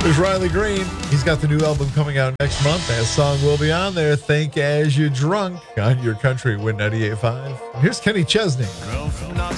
There's Riley Green. He's got the new album coming out next month. That song will be on there. Think As You Drunk on your country Win 98.5. Here's Kenny Chesney. Girl from Knoxville.